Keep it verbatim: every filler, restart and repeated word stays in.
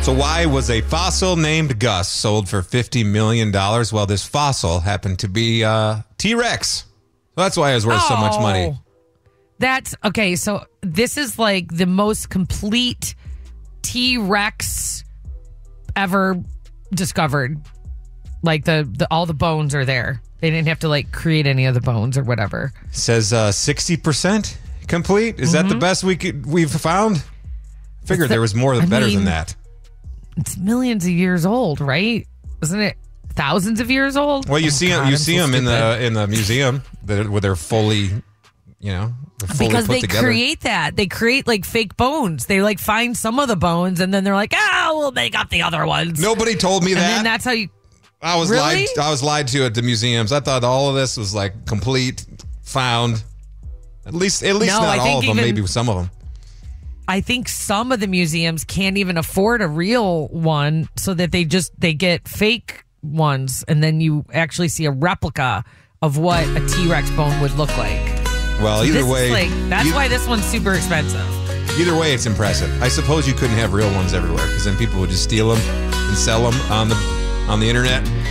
So why was a fossil named Gus sold for fifty million dollars? Well, this fossil happened to be uh, T-Rex. So that's why it was worth oh, so much money. That's, okay, so this is like the most complete T-Rex ever discovered. Like, the, the all the bones are there. They didn't have to, like, create any of the bones or whatever. It says uh, sixty percent complete. Is mm-hmm. that the best we could, we've found? I figured the, there was more I better mean, than that. It's millions of years old, right? Isn't it thousands of years old? Well, you oh see God, them. You I'm see so them in stupid. the in the museum that where they're fully, you know, they're fully because put they together. create that. They create like fake bones. They like find some of the bones and then they're like, ah, we'll make up the other ones. Nobody told me and that. And then that's how you. I was really? lied. I was lied to at the museums. I thought all of this was like complete, found. At least, at least no, not I all think of them. even, Maybe some of them. I think some of the museums can't even afford a real one, so that they just they get fake ones, and then you actually see a replica of what a T-Rex bone would look like. Well, so either this way, is like, that's either, why this one's super expensive. Either way, it's impressive. I suppose you couldn't have real ones everywhere, because then people would just steal them and sell them on the on the internet.